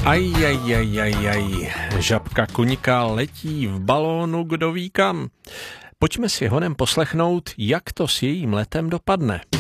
Žabka kuňka letí v balónu, kdo ví kam. Pojďme si honem poslechnout, jak to s jejím letem dopadne.